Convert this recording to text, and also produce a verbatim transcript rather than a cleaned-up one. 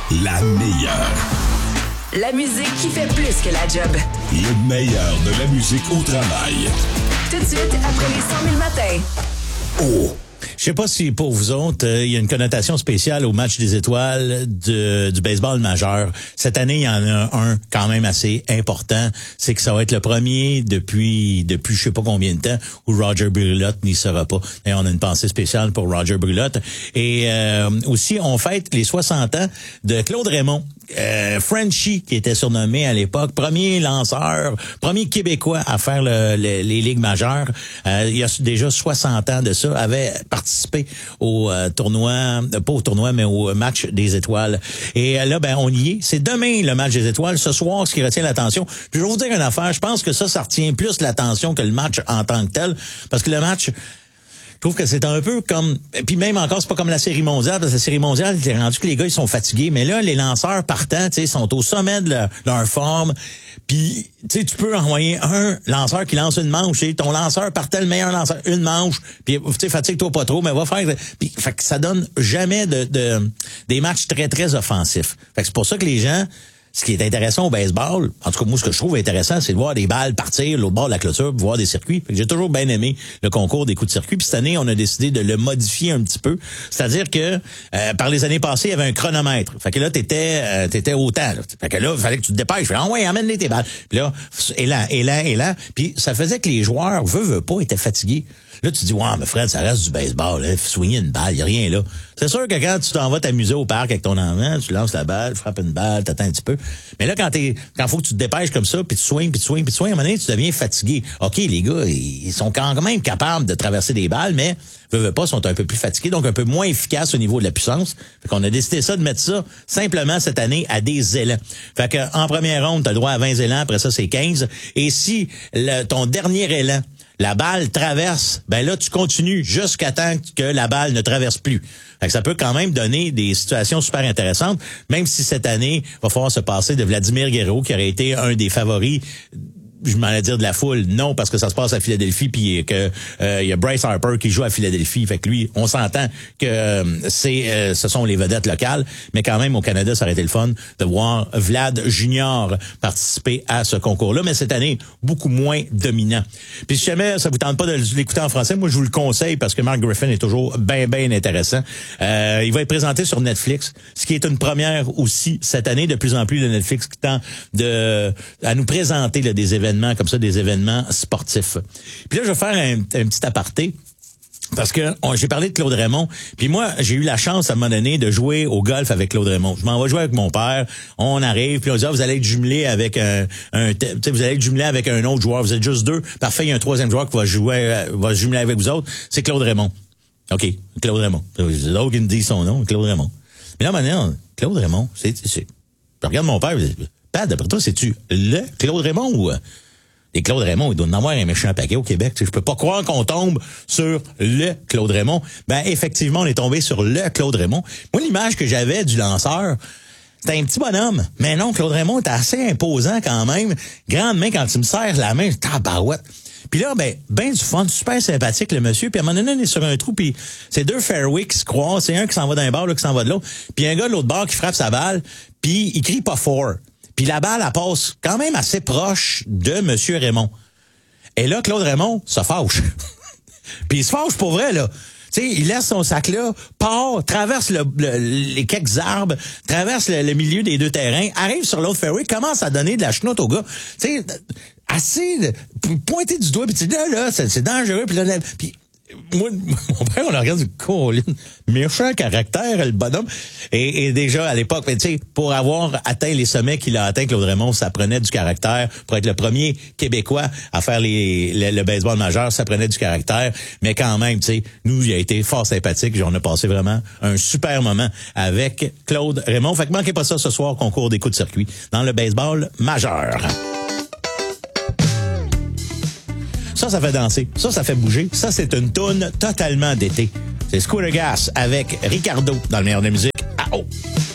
la meilleure. La musique qui fait plus que la job. Le meilleur de la musique au travail. Tout de suite, après les cent mille matins. Oh! Je sais pas si pour vous autres, il euh, y a une connotation spéciale au match des étoiles de, du baseball majeur. Cette année, il y en a un quand même assez important. C'est que ça va être le premier depuis depuis je sais pas combien de temps où Roger Brulotte n'y sera pas. Et on a une pensée spéciale pour Roger Brulotte. Et euh, aussi, on fête les soixante ans de Claude Raymond. Euh, Frenchie, qui était surnommé à l'époque, premier lanceur, premier Québécois à faire le, le, les ligues majeures. Euh, il y a déjà soixante ans de ça, avait participé au euh, tournoi, pas au tournoi, mais au match des étoiles. Et euh, là, ben on y est. C'est demain le match des étoiles. Ce soir, ce qui retient l'attention. Puis je vais vous dire une affaire. Je pense que ça, ça retient plus l'attention que le match en tant que tel, parce que le match, je trouve que c'est un peu comme... Puis même encore, c'est pas comme la Série mondiale, parce que la Série mondiale, c'est rendu que les gars, ils sont fatigués. Mais là, les lanceurs partants, tu sais, sont au sommet de leur, leur forme. Puis, tu sais, tu peux envoyer un lanceur qui lance une manche. Et ton lanceur partait le meilleur lanceur, une manche. Puis, tu sais, fatigue-toi pas trop, mais va faire... Puis, fait que ça donne jamais de, de des matchs très, très offensifs. Fait que c'est pour ça que les gens... Ce qui est intéressant au baseball, en tout cas moi ce que je trouve intéressant, c'est de voir des balles partir l'autre bord de la clôture, de voir des circuits. J'ai toujours bien aimé le concours des coups de circuit. Puis cette année, on a décidé de le modifier un petit peu. C'est-à-dire que euh, par les années passées, il y avait un chronomètre. Fait que là, t'étais euh, t'étais au temps. Là. Fait que là, il fallait que tu te dépêches. Fait, ah ouais, amène-les tes balles. Puis là, élan, élan, élan. Puis ça faisait que les joueurs, veut, veut pas, étaient fatigués. Là, tu dis, ouais, mais Fred, ça reste du baseball. Là. Soigner une balle, y a rien là. C'est sûr que quand tu t'en vas t'amuser au parc avec ton enfant, tu lances la balle, tu frappes une balle, t'attends un petit peu. Mais là, quand t'es, quand faut que tu te dépêches comme ça, puis tu soignes, puis tu soignes, puis tu soignes, à un moment donné, tu deviens fatigué. OK, les gars, ils sont quand même capables de traverser des balles, mais, veux, veux pas, sont un peu plus fatigués, donc un peu moins efficaces au niveau de la puissance. Fait qu'on a décidé ça, de mettre ça, simplement, cette année, à des élans. Fait que, en première ronde, t'as le droit à vingt élans, après ça, c'est quinze. Et si le, ton dernier élan, la balle traverse, ben là, tu continues jusqu'à temps que la balle ne traverse plus. Fait que ça peut quand même donner des situations super intéressantes, même si cette année, il va falloir se passer de Vladimir Guerrero, qui aurait été un des favoris, je m'en allais dire de la foule, non, parce que ça se passe à Philadelphie, puis que euh, il y a Bryce Harper qui joue à Philadelphie, fait que lui, on s'entend que euh, c'est euh, ce sont les vedettes locales, mais quand même au Canada, ça aurait été le fun de voir Vlad Junior participer à ce concours-là, mais cette année, beaucoup moins dominant. Puis si jamais ça vous tente pas de l'écouter en français, moi je vous le conseille parce que Mark Griffin est toujours bien, bien intéressant. Euh, il va être présenté sur Netflix, ce qui est une première aussi cette année, de plus en plus de Netflix qui tend de à nous présenter là, des événements comme ça, des événements sportifs. Puis là, je vais faire un, un petit aparté. Parce que on, j'ai parlé de Claude Raymond, puis moi, j'ai eu la chance à un moment donné de jouer au golf avec Claude Raymond. Je m'en vais jouer avec mon père, on arrive, puis on dit ah, vous allez être jumelé avec un, un tu sais, vous allez être jumelé avec un autre joueur, vous êtes juste deux, parfait, il y a un troisième joueur qui va jouer, va se jumeler avec vous autres, c'est Claude Raymond. OK, Claude Raymond. C'est l'autre qui me dit son nom, Claude Raymond. Mais là maintenant, Claude Raymond, c'est, c'est, je regarde mon père, je dis, Pat, d'après toi, c'est-tu le Claude Raymond ou les Claude Raymond, il doit en avoir un méchant paquet au Québec. Je peux pas croire qu'on tombe sur le Claude Raymond. Ben, effectivement, on est tombé sur le Claude Raymond. Moi, l'image que j'avais du lanceur, c'était un petit bonhomme. Mais non, Claude Raymond était assez imposant quand même. Grande main, quand tu me serres la main, tabarouette. Puis là, ben, ben du fun, super sympathique, le monsieur. Puis à un moment donné, on est sur un trou, puis c'est deux fairways qui se croisent. C'est un qui s'en va d'un bord, l'autre qui s'en va de l'autre. Puis un gars de l'autre bord qui frappe sa balle, puis il crie pas fort. Puis la balle, elle passe quand même assez proche de M. Raymond. Et là, Claude Raymond se fâche. Puis il se fâche pour vrai, là. Tu sais, il laisse son sac-là, part, traverse le, le, les quelques arbres, traverse le, le milieu des deux terrains, arrive sur l'autre fairway, commence à donner de la chenoute au gars. Tu sais, assez de pointer du doigt, puis tu dis là, là, c'est, c'est dangereux. Puis là, là puis moi, mon père, on le regarde du colline. Méchant caractère, le bonhomme. Et, et déjà, à l'époque, tu sais, pour avoir atteint les sommets qu'il a atteint, Claude Raymond, ça prenait du caractère. Pour être le premier Québécois à faire les, le, le baseball majeur, ça prenait du caractère. Mais quand même, tu sais, nous, il a été fort sympathique. On a passé vraiment un super moment avec Claude Raymond. Fait que manquez pas ça ce soir, concours des coups de circuit dans le baseball majeur. Ça, ça fait danser. Ça, ça fait bouger. Ça, c'est une toune totalement d'été. C'est Scooter Gas avec Ricardo dans le meilleur de la musique. Ah oh!